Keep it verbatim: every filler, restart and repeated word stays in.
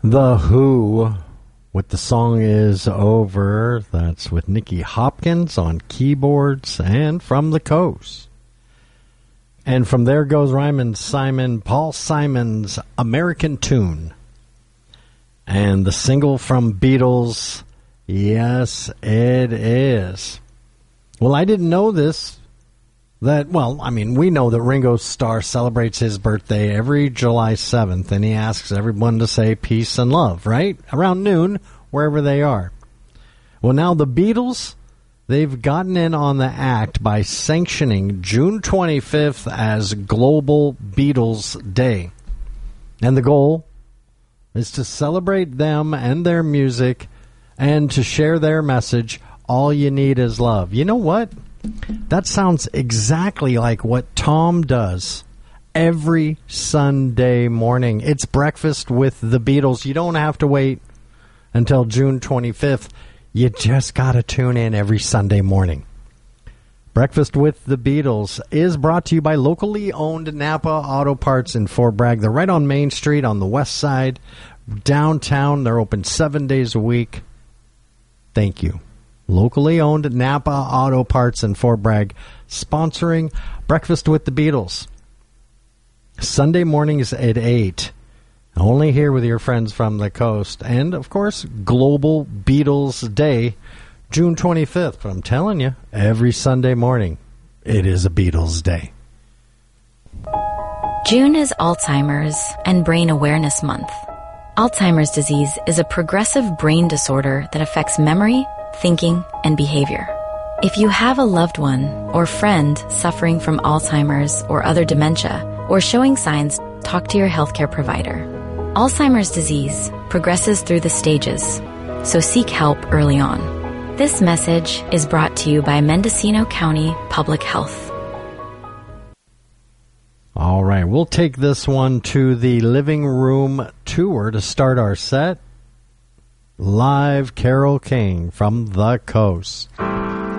The Who, with the song Is Over. That's with Nicky Hopkins on keyboards and From the Coast. And from There Goes Rhymin' Simon, Paul Simon's American Tune. And the single from Beatles, Yes, It Is. Well, I didn't know this. That, well, I mean, we know that Ringo Starr celebrates his birthday every July seventh, and he asks everyone to say peace and love, right? Around noon, wherever they are. Well, now the Beatles, they've gotten in on the act by sanctioning June twenty-fifth as Global Beatles Day. And the goal is to celebrate them and their music and to share their message, all you need is love. You know what? That sounds exactly like what Tom does every Sunday morning. It's Breakfast with the Beatles. You don't have to wait until June twenty-fifth. You just got to tune in every Sunday morning. Breakfast with the Beatles is brought to you by locally owned Napa Auto Parts in Fort Bragg. They're right on Main Street on the west side, downtown. They're open seven days a week. Thank you. Locally owned Napa Auto Parts in Fort Bragg, sponsoring Breakfast with the Beatles. Sunday mornings at eight. Only here with your friends from the coast. And, of course, Global Beatles Day, June twenty-fifth. But I'm telling you, every Sunday morning, it is a Beatles Day. June is Alzheimer's and Brain Awareness Month. Alzheimer's disease is a progressive brain disorder that affects memory, thinking, and behavior. If you have a loved one or friend suffering from Alzheimer's or other dementia or showing signs, talk to your healthcare provider. Alzheimer's disease progresses through the stages, so seek help early on. This message is brought to you by Mendocino County Public Health. All right, we'll take this one to the living room tour to start our set. Live Carole King from the coast.